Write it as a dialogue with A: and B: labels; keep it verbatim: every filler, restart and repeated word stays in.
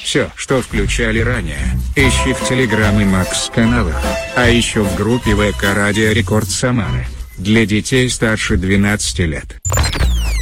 A: Все, что включали ранее, ищи в Телеграм и Макс каналах, а еще в группе ВК Радио Рекорд Самары, для детей старше двенадцати лет.